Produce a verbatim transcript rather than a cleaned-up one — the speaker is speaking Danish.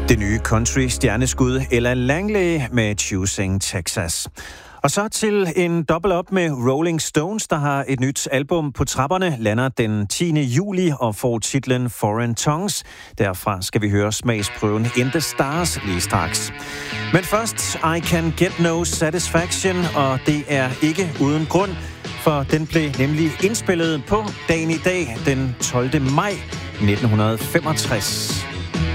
Det nye country-stjerneskud Ella Langley med Choosing Texas. Og så til en dobbelt op med Rolling Stones, der har et nyt album på trapperne, lander den tiende juli og får titlen Foreign Tongues. Derfra skal vi høre smagsprøven In the Stars lige straks. Men først I Can Get No Satisfaction, og det er ikke uden grund, for den blev nemlig indspillet på dagen i dag, den tolvte maj nitten femogtres.